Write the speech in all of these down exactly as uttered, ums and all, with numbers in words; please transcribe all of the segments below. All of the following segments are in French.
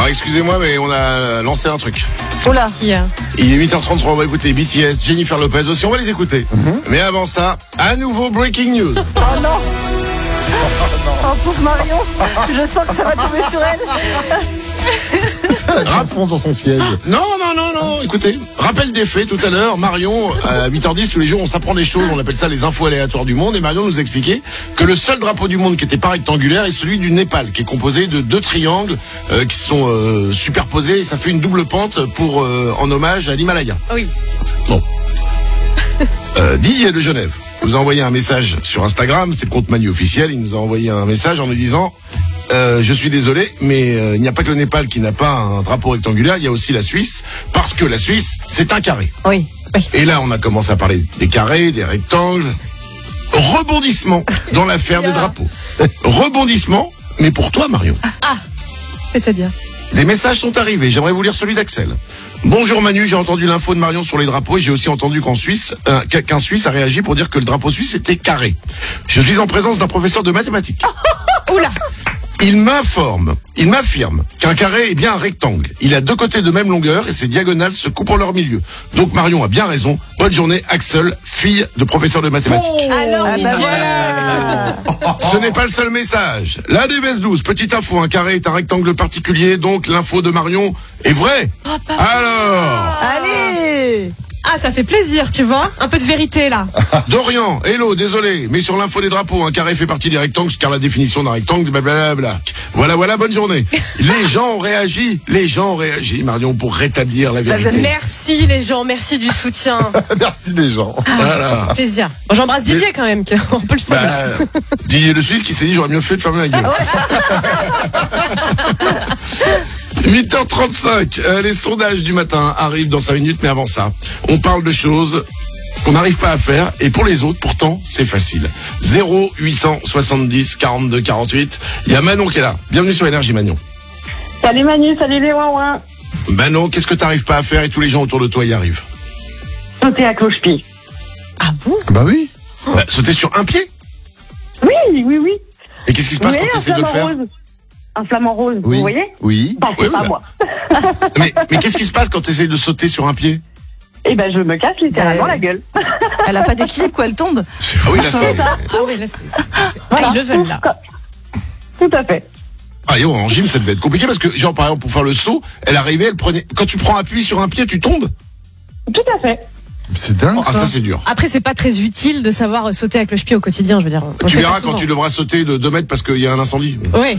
Alors excusez-moi, mais on a lancé un truc. Oula. Il est huit heures trente-trois, on va écouter B T S, Jennifer Lopez aussi, on va les écouter. Mm-hmm. Mais avant ça, à nouveau breaking news. Oh non. Oh pauvre Marion, je sens que ça va tomber sur elle. Elle s'enfonce dans son siège. Non, non, non, non, écoutez, rappel des faits tout à l'heure, Marion, à huit heures dix tous les jours, on s'apprend des choses, on appelle ça les infos aléatoires du monde, et Marion nous a expliqué que le seul drapeau du monde qui n'était pas rectangulaire est celui du Népal, qui est composé de deux triangles euh, qui sont euh, superposés, et ça fait une double pente pour euh, en hommage à l'Himalaya. Oui. Bon. Euh, Didier de Genève nous a envoyé un message sur Instagram, c'est le compte Manu officiel, il nous a envoyé un message en nous disant... Euh, je suis désolé, mais euh, il n'y a pas que le Népal qui n'a pas un drapeau rectangulaire, il y a aussi la Suisse, parce que la Suisse, c'est un carré. Oui, oui. Et là, on a commencé à parler des carrés, des rectangles. Rebondissement dans l'affaire des drapeaux. Rebondissement, mais pour toi, Marion. Ah, c'est-à-dire ? Des messages sont arrivés, j'aimerais vous lire celui d'Axel. Bonjour Manu, j'ai entendu l'info de Marion sur les drapeaux et j'ai aussi entendu qu'en Suisse, euh, qu'un Suisse a réagi pour dire que le drapeau suisse était carré. Je suis en présence d'un professeur de mathématiques. Oula. Il m'informe, il m'affirme qu'un carré est bien un rectangle. Il a deux côtés de même longueur et ses diagonales se coupent en leur milieu. Donc Marion a bien raison. Bonne journée, Axel, fille de professeur de mathématiques. Oh, alors, ah bah voilà. Ce n'est pas le seul message. La D B S douze, petite info, un carré est un rectangle particulier, donc l'info de Marion est vraie. Alors allez. Ah, ça fait plaisir, tu vois. Un peu de vérité, là. Dorian, hello, désolé, mais sur l'info des drapeaux, un carré fait partie des rectangles, car la définition d'un rectangle, blablabla. Voilà, voilà, bonne journée. Les gens ont réagi, les gens ont réagi, Marion, pour rétablir la vérité. Merci, les gens, merci du soutien. Merci, les gens. Ah, voilà. Plaisir. Bon, j'embrasse Didier, quand même, on peut le savoir. Bah, Didier le Suisse qui s'est dit, j'aurais mieux fait de fermer la gueule. huit heures trente-cinq, euh, les sondages du matin arrivent dans cinq minutes, mais avant ça, on parle de choses qu'on n'arrive pas à faire, et pour les autres, pourtant, c'est facile. zéro huit cent soixante-dix quarante-deux quarante-huit, il y a Manon qui est là. Bienvenue sur Énergie, Manon. Salut Manu, salut les ouin-ouin. Manon, qu'est-ce que t'arrives pas à faire et tous les gens autour de toi y arrivent? Sauter à cloche-pied. Ah bon? Bah oui. Bah, sauter sur un pied? Oui, oui, oui. Et qu'est-ce qui se passe Oui, quand tu un essaies de le faire? rose. Un flamant rose, Oui. vous voyez? Oui. Bah, c'est Oui, pas oui, moi. Mais, mais qu'est-ce qui se passe quand tu essaies de sauter sur un pied? Eh ben, je me casse littéralement Euh, la gueule. Elle a pas d'équilibre, quoi, elle tombe. Ah oui, là, c'est... Ah oui, là, c'est... Voilà. Ah, ils le veulent, là. Tout à fait. Ah, yo, en gym, ça devait être compliqué parce que, genre, par exemple, pour faire le saut, elle arrivait, elle prenait... Quand tu prends appui sur un pied, tu tombes? Tout à fait. C'est dingue. Ah, ça, c'est dur. Après, c'est pas très utile de savoir sauter à cloche-pied au quotidien, je veux dire. On Tu sait verras pas quand souvent. tu devras sauter de deux mètres parce qu'il y a un incendie. Oui.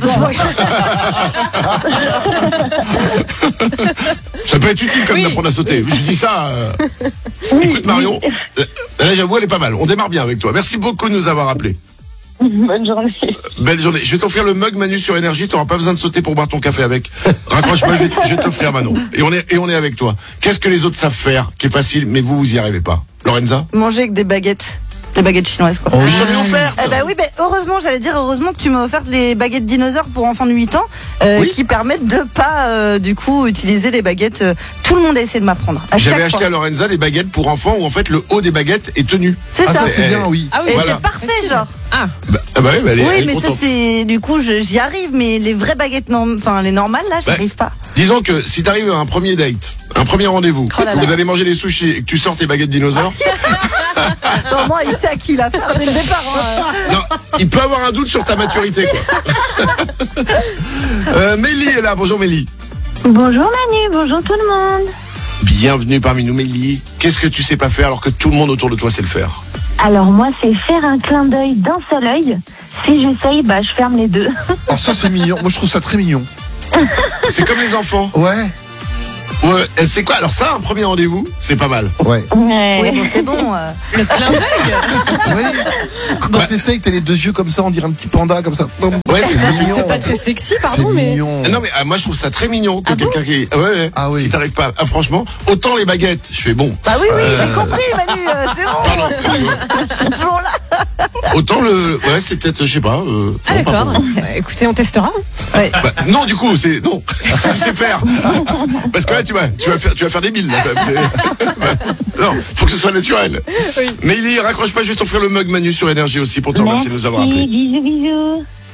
Ça peut être utile comme Oui. d'apprendre à sauter. Je dis ça. Euh... Écoute Marion, là j'avoue elle est pas mal. On démarre bien avec toi. Merci beaucoup de nous avoir appelés. Bonne journée. Belle journée. Je vais t'offrir le mug Manu sur Énergie. T'auras pas besoin de sauter pour boire ton café avec. Raccroche-moi, je vais, t- je vais te l'offrir Manon. Et on est et on est avec toi. Qu'est-ce que les autres savent faire, qui est facile, mais vous vous y arrivez pas? Lorenza? Manger avec des baguettes. Des baguettes chinoises, quoi. Oh, je t'en ai offerte. Eh ben oui, ben heureusement, j'allais dire heureusement que tu m'as offert les baguettes dinosaures pour enfants de huit ans, euh, Oui. qui permettent de pas euh, du coup utiliser les baguettes. euh, tout le monde a essayé de m'apprendre. À J'avais chaque acheté fois. à Lorenza des baguettes pour enfants où en fait le haut des baguettes est tenu. C'est Ah, ça. ça, c'est bien, oui. Ah oui, Et Voilà. c'est parfait, Facile. genre. Ah, Bah, ah bah oui, bah, elle est, Oui, elle est mais ça contente. c'est du coup je- j'y arrive, mais les vraies baguettes norm... enfin les normales là, j'y Ouais. arrive pas. Disons que si t'arrives à un premier date, un premier rendez-vous, Oh là que là. vous allez manger des sushis et que tu sors tes baguettes dinosaures, Non, moi, il sait à qui il a fait dès le départ. hein. non, il peut avoir un doute sur ta maturité, quoi. euh, Mélie est là. Bonjour Mélie. Bonjour Manu, bonjour tout le monde. Bienvenue parmi nous Mélie. Qu'est-ce que tu sais pas faire alors que tout le monde autour de toi sait le faire? Alors moi, c'est faire un clin d'œil d'un seul œil. Si j'essaye, bah je ferme les deux. Oh, ça, c'est mignon. Moi, je trouve ça très mignon. C'est comme les enfants. Ouais. Ouais, et c'est quoi? Alors ça, un premier rendez-vous, c'est pas mal. Ouais. Oui, bon, c'est bon. euh. le clin d'œil. Oui. Quand t'essayes, que t'as les deux yeux comme ça, on dirait un petit panda comme ça. Boum. Ouais, c'est C'est mignon. C'est pas très sexy, C'est pardon, mais... mignon. Non mais ah, moi je trouve ça très mignon que Ah quelqu'un qui ouais, ouais Ah oui. si t'arrives pas ah, franchement autant les baguettes je fais bon Bah oui, oui, Euh, j'ai compris, Manu. euh, c'est bon. pardon tu vois. Je suis toujours là. Autant le ouais c'est peut-être je sais pas euh, Ah non, pas d'accord. bon. Bah, écoutez, on testera. Ouais. Bah, non du coup c'est non si tu sais faire parce que là tu vas tu vas faire tu vas faire des billes là, quand même. Bah, non faut que ce soit naturel. Oui. Mais il y raccroche pas je vais t'offrir le mug Manu sur Énergie aussi pour te remercier de nous avoir appelés. Bisous, bisous.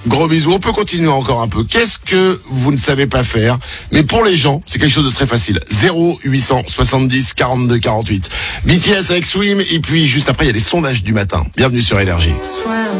Gros bisous. On peut continuer encore un peu. Qu'est-ce que vous ne savez pas faire? Mais pour les gens, c'est quelque chose de très facile. zéro huit cent soixante-dix quarante-deux quarante-huit. B T S avec Swim. Et puis, juste après, il y a les sondages du matin. Bienvenue sur Énergie.